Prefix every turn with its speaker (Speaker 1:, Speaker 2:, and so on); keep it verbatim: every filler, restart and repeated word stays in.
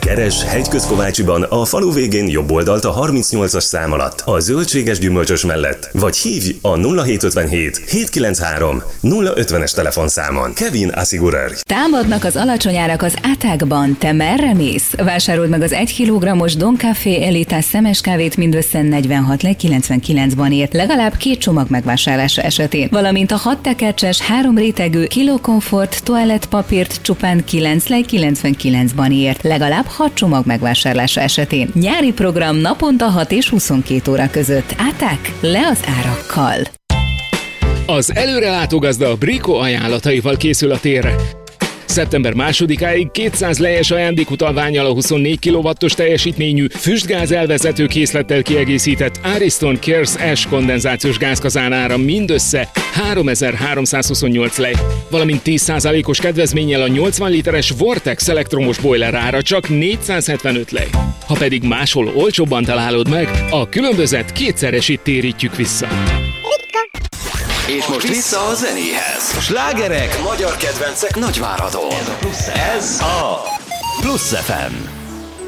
Speaker 1: Keres Hegyközkovácsiban a falu végén jobb oldalt a harmincnyolcas szám alatt, a zöldséges gyümölcsös mellett, vagy hívj a nulla hétszázötvenhét hétszázkilencvenhárom nulla ötvenes telefonszámon. Kevin Asigurer.
Speaker 2: Támadnak az alacsony árak az átákban. Te merre mész? Vásárold meg az egy kilogrammos Don Café Elitás szemes kávét mindössze negyvenhat lej kilencvenkilencben ért, legalább két csomag megvásárlása esetén, valamint a hat tekercses, három rétegű Kilo Comfort toalettpapírt csupán kilenc lej kilencvenkilencben ért, legalább hat csomag megvásárlása esetén. Nyári program naponta hat és huszonkét óra között. Áták le az árakkal.
Speaker 3: Az előrelátó gazda a Brico ajánlataival készül a térre. szeptember másodikáig kétszáz lejes ajándékutalvánnyal a huszonnégy kilowattos teljesítményű füstgáz elvezető készlettel kiegészített Ariston Kers Ash kondenzációs gázkazánára mindössze háromezer-háromszázhuszonnyolc lej, valamint tíz százalékos kedvezménnyel a nyolcvan literes Vortex elektromos boiler ára csak négyszázhetvenöt lej. Ha pedig máshol olcsóbban találod meg, a különbözet kétszeresét térítjük vissza.
Speaker 4: És most vissza a zenéhez. Slágerek, magyar kedvencek Nagyváradon. Ez a Plusz ef em.